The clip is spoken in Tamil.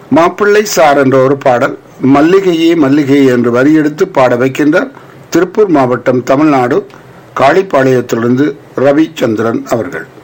மாப்பிள்ளை சார் என்ற ஒரு பாடல் மல்லிகையே மல்லிகையே என்று வரியெடுத்து பாட வைக்கின்றார் திருப்பூர் மாவட்டம் தமிழ்நாடு காளிப்பாளையத்திலிருந்து ரவிச்சந்திரன் அவர்கள்.